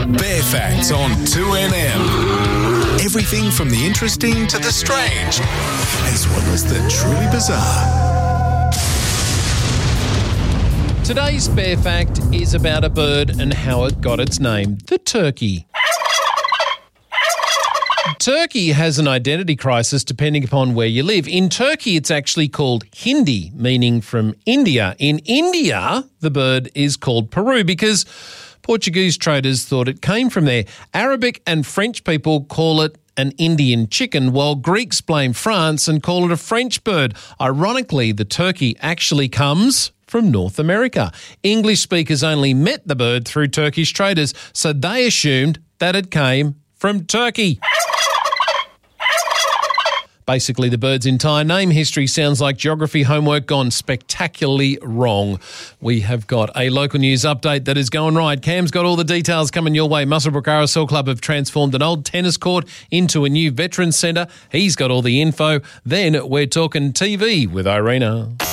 Bear Facts on 2NM. Everything from the interesting to the strange, as well as the truly bizarre. Today's Bear Fact is about a bird and how it got its name, the turkey. Turkey has an identity crisis depending upon where you live. In Turkey, it's actually called Hindi, meaning from India. In India, the bird is called Peru because Portuguese traders thought it came from there. Arabic and French people call it an Indian chicken, while Greeks blame France and call it a French bird. Ironically, the turkey actually comes from North America. English speakers only met the bird through Turkish traders, so they assumed that it came from Turkey. Basically, the bird's entire name history sounds like geography homework gone spectacularly wrong. We have got a local news update that is going right. Cam's got all the details coming your way. Muswellbrook RSL Club have transformed an old tennis court into a new veterans centre. He's got all the info. Then we're talking TV with Irina.